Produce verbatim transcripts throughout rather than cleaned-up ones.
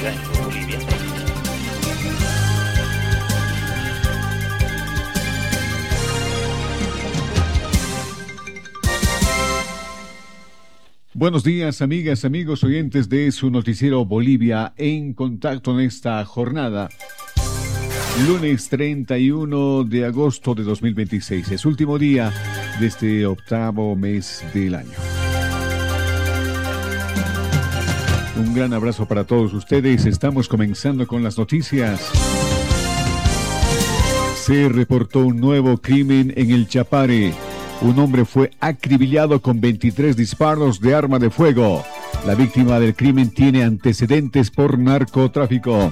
allá en Bolivia. Buenos días, amigas, amigos, oyentes de su noticiero Bolivia en contacto en esta jornada. Lunes treinta y uno de agosto de dos mil veintiséis, es último día de este octavo mes del año. Un gran abrazo para todos ustedes. Estamos comenzando con las noticias. Se reportó un nuevo crimen en el Chapare. Un hombre fue acribillado con veintitrés disparos de arma de fuego. La víctima del crimen tiene antecedentes por narcotráfico.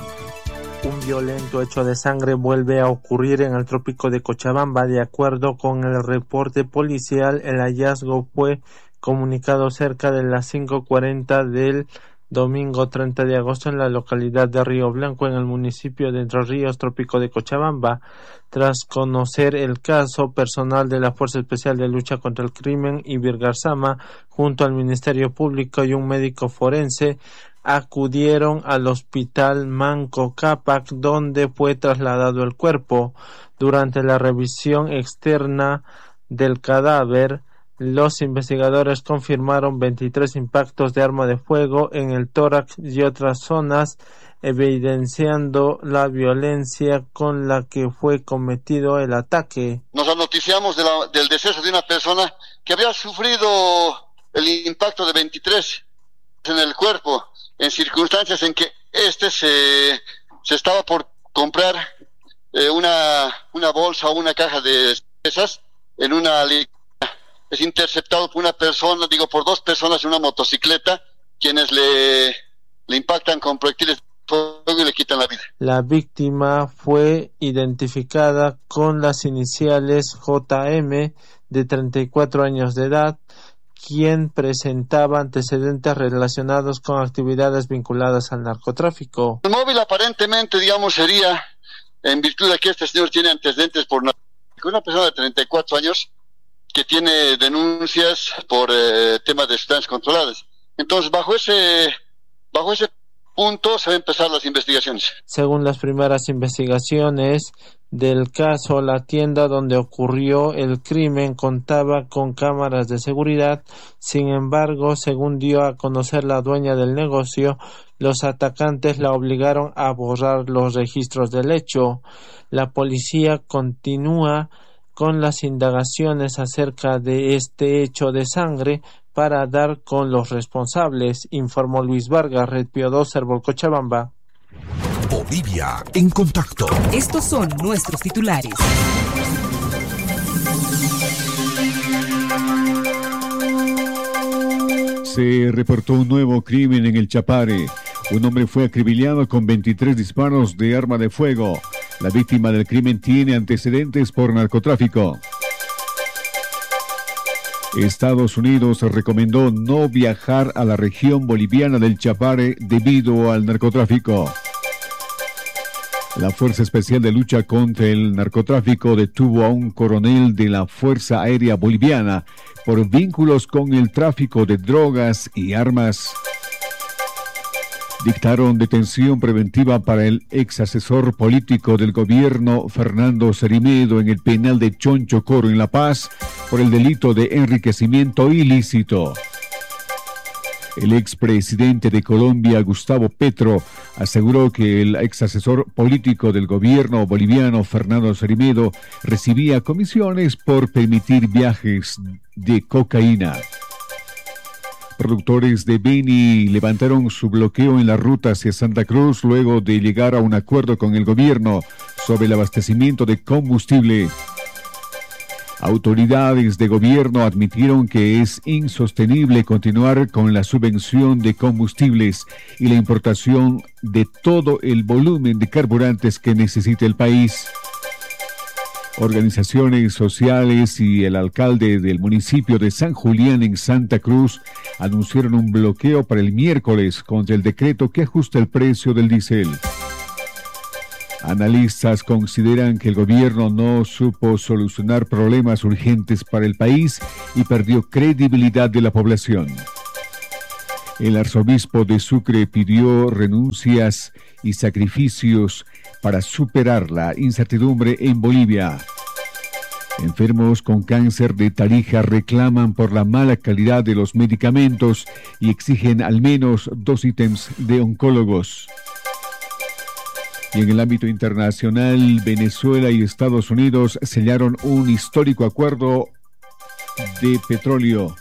Un violento hecho de sangre vuelve a ocurrir en el trópico de Cochabamba. De acuerdo con el reporte policial, el hallazgo fue comunicado cerca de las cinco cuarenta del domingo treinta de agosto en la localidad de Río Blanco, en el municipio de Entre Ríos, trópico de Cochabamba. Tras conocer el caso, personal de la Fuerza Especial de Lucha contra el Crimen y Virgarzama, junto al Ministerio Público y un médico forense, acudieron al hospital Manco Cápac, donde fue trasladado el cuerpo. Durante la revisión externa del cadáver, los investigadores confirmaron veintitrés impactos de arma de fuego en el tórax y otras zonas, evidenciando la violencia con la que fue cometido el ataque. Nos noticiamos de la, del deceso de una persona que había sufrido el impacto de veintitrés en el cuerpo, en circunstancias en que este se, se estaba por comprar eh, una, una bolsa o una caja de esas en una... Es interceptado por una persona, digo, por dos personas en una motocicleta, quienes le, le impactan con proyectiles de fuego y le quitan la vida. La víctima fue identificada con las iniciales J M, de treinta y cuatro años de edad, quien presentaba antecedentes relacionados con actividades vinculadas al narcotráfico. El móvil aparentemente, digamos, sería, en virtud de que este señor tiene antecedentes por narcotráfico, una persona de treinta y cuatro años, que tiene denuncias por eh, temas de sustancias controladas. Entonces, bajo ese bajo ese punto se van a empezar las investigaciones. Según las primeras investigaciones del caso, la tienda donde ocurrió el crimen contaba con cámaras de seguridad. Sin embargo, según dio a conocer la dueña del negocio, los atacantes la obligaron a borrar los registros del hecho. La policía continúa con las indagaciones acerca de este hecho de sangre para dar con los responsables, informó Luis Vargas, Red Pío dos, Cérvol, Cochabamba. Bolivia en contacto. Estos son nuestros titulares. Se reportó un nuevo crimen en el Chapare. Un hombre fue acribillado con veintitrés disparos de arma de fuego. La víctima del crimen tiene antecedentes por narcotráfico. Estados Unidos recomendó no viajar a la región boliviana del Chapare debido al narcotráfico. La Fuerza Especial de Lucha contra el Narcotráfico detuvo a un coronel de la Fuerza Aérea Boliviana por vínculos con el tráfico de drogas y armas. Dictaron detención preventiva para el ex asesor político del gobierno Fernando Cerimedo en el penal de Chonchocoro en La Paz por el delito de enriquecimiento ilícito. El expresidente de Colombia, Gustavo Petro, aseguró que el ex asesor político del gobierno boliviano Fernando Cerimedo recibía comisiones por permitir viajes de cocaína. Productores de Beni levantaron su bloqueo en la ruta hacia Santa Cruz luego de llegar a un acuerdo con el gobierno sobre el abastecimiento de combustible. Autoridades de gobierno admitieron que es insostenible continuar con la subvención de combustibles y la importación de todo el volumen de carburantes que necesita el país. Organizaciones sociales y el alcalde del municipio de San Julián en Santa Cruz anunciaron un bloqueo para el miércoles contra el decreto que ajusta el precio del diésel. Analistas consideran que el gobierno no supo solucionar problemas urgentes para el país y perdió credibilidad de la población. El arzobispo de Sucre pidió renuncias y sacrificios para superar la incertidumbre en Bolivia. Enfermos con cáncer de Tarija reclaman por la mala calidad de los medicamentos y exigen al menos dos ítems de oncólogos. Y en el ámbito internacional, Venezuela y Estados Unidos sellaron un histórico acuerdo de petróleo.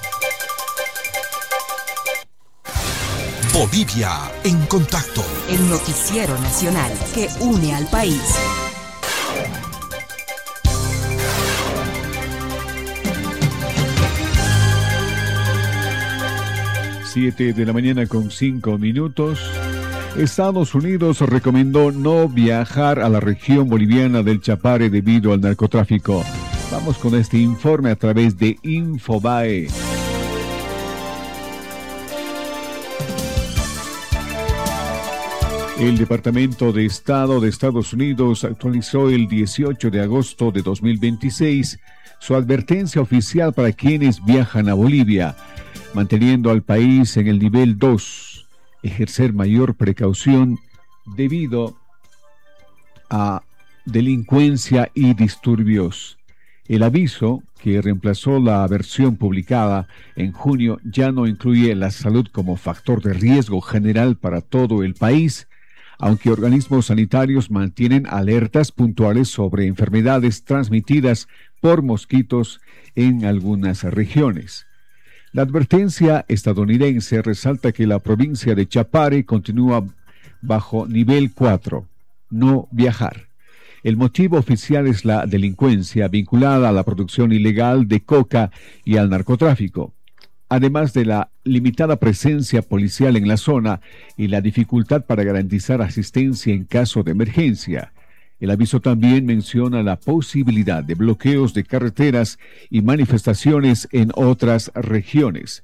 Bolivia en contacto. El noticiero nacional que une al país. Siete de la mañana con cinco minutos. Estados Unidos recomendó no viajar a la región boliviana del Chapare debido al narcotráfico. Vamos con este informe a través de Infobae. El Departamento de Estado de Estados Unidos actualizó el dieciocho de agosto de dos mil veintiséis su advertencia oficial para quienes viajan a Bolivia, manteniendo al país en el nivel dos, ejercer mayor precaución debido a delincuencia y disturbios. El aviso, que reemplazó la versión publicada en junio, ya no incluye la salud como factor de riesgo general para todo el país, aunque organismos sanitarios mantienen alertas puntuales sobre enfermedades transmitidas por mosquitos en algunas regiones. La advertencia estadounidense resalta que la provincia de Chapare continúa bajo nivel cuatro, no viajar. El motivo oficial es la delincuencia vinculada a la producción ilegal de coca y al narcotráfico, además de la limitada presencia policial en la zona y la dificultad para garantizar asistencia en caso de emergencia. El aviso también menciona la posibilidad de bloqueos de carreteras y manifestaciones en otras regiones,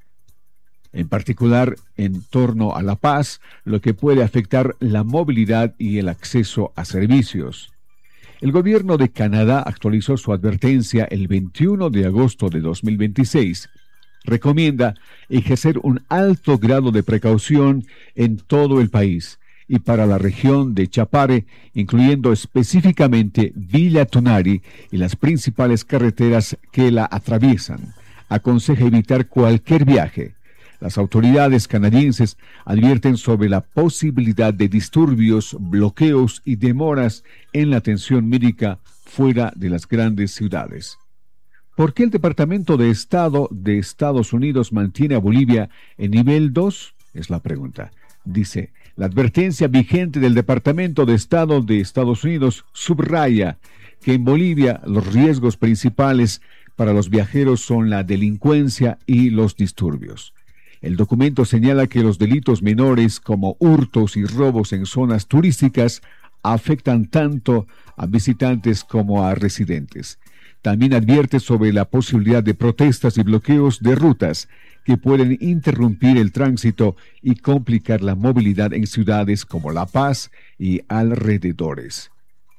en particular en torno a La Paz, lo que puede afectar la movilidad y el acceso a servicios. El gobierno de Canadá actualizó su advertencia el veintiuno de agosto de dos mil veintiséis. Recomienda ejercer un alto grado de precaución en todo el país y para la región de Chapare, incluyendo específicamente Villa Tunari y las principales carreteras que la atraviesan. Aconseja evitar cualquier viaje. Las autoridades canadienses advierten sobre la posibilidad de disturbios, bloqueos y demoras en la atención médica fuera de las grandes ciudades. ¿Por qué el Departamento de Estado de Estados Unidos mantiene a Bolivia en nivel dos? Es la pregunta. Dice, la advertencia vigente del Departamento de Estado de Estados Unidos subraya que en Bolivia los riesgos principales para los viajeros son la delincuencia y los disturbios. El documento señala que los delitos menores como hurtos y robos en zonas turísticas afectan tanto a visitantes como a residentes. También advierte sobre la posibilidad de protestas y bloqueos de rutas que pueden interrumpir el tránsito y complicar la movilidad en ciudades como La Paz y alrededores.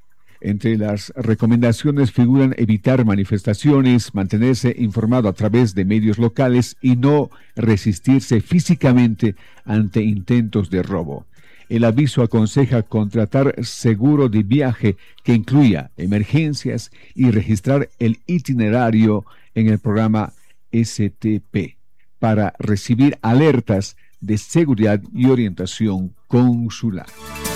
Entre las recomendaciones figuran evitar manifestaciones, mantenerse informado a través de medios locales y no resistirse físicamente ante intentos de robo. El aviso aconseja contratar seguro de viaje que incluya emergencias y registrar el itinerario en el programa S T P para recibir alertas de seguridad y orientación consular.